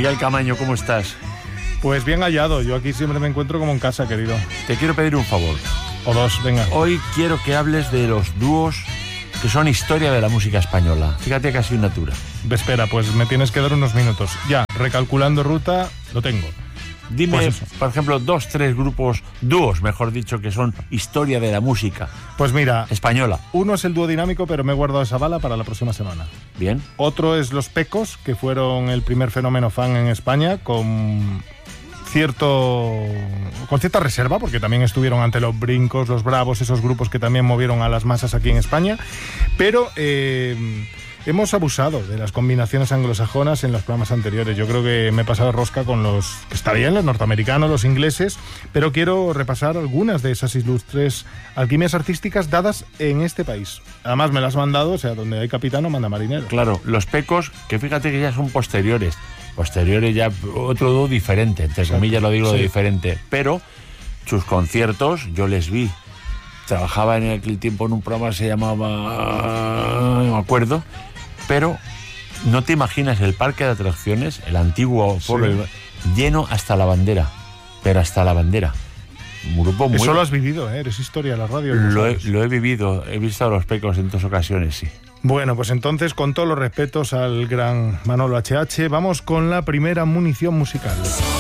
Miguel Camaño, ¿cómo estás? Pues bien hallado, yo aquí siempre me encuentro como en casa, querido. Te quiero pedir un favor. O dos, venga. Hoy quiero que hables de los dúos que son historia de la música española. Fíjate que ha sido natura. Espera, pues me tienes que dar unos minutos. Ya, recalculando ruta, lo tengo. Dime, Pues por ejemplo, 2, 3 grupos, dúos, mejor dicho, que son historia de la música Pues mira, española. uno es el dúo dinámico, pero me he guardado esa bala para la próxima semana. Bien. Otro es Los Pecos, que fueron el primer fenómeno fan en España, con cierta reserva, porque también estuvieron ante los Brincos, los Bravos, esos grupos que también movieron a las masas aquí en España, pero hemos abusado de las combinaciones anglosajonas en los programas anteriores. Yo creo que me he pasado rosca con los, que está bien, los norteamericanos, los ingleses, pero quiero repasar algunas de esas ilustres alquimias artísticas dadas en este país. Además me las has mandado, o sea, donde hay capitán no manda marinero. Claro, Los Pecos, que fíjate que ya son posteriores ya otro dúo diferente, entre comillas lo digo, sí, diferente, pero sus conciertos yo les vi. Trabajaba en aquel tiempo en un programa que se llamaba, no me acuerdo, pero no te imaginas el parque de atracciones, el antiguo pueblo, lleno hasta la bandera, pero hasta la bandera. Un grupo muy... Eso lo has vivido, ¿eh? Eres historia de la radio. Lo he vivido, he visto a Los Pecos en 2 ocasiones, sí. Bueno, pues entonces, con todos los respetos al gran Manolo HH, vamos con la primera munición musical.